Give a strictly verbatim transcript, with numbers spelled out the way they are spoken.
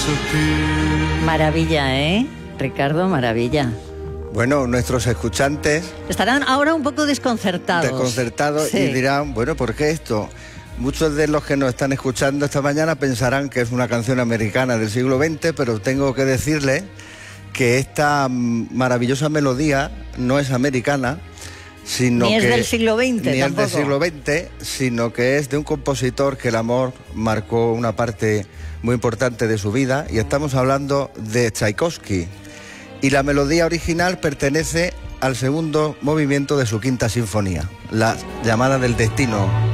Maravilla, ¿eh? Ricardo, maravilla. Bueno, nuestros escuchantes estarán ahora un poco desconcertados. Desconcertados sí. Y dirán, bueno, ¿por qué esto? Muchos de los que nos están escuchando esta mañana pensarán que es una canción americana del siglo veinte, pero tengo que decirles que esta maravillosa melodía no es americana, sino ni es que... del siglo veinte, Ni tampoco. es del siglo veinte, sino que es de un compositor que el amor marcó una parte muy importante de su vida, y estamos hablando de Tchaikovsky. Y la melodía original pertenece al segundo movimiento de su quinta sinfonía, la llamada del destino.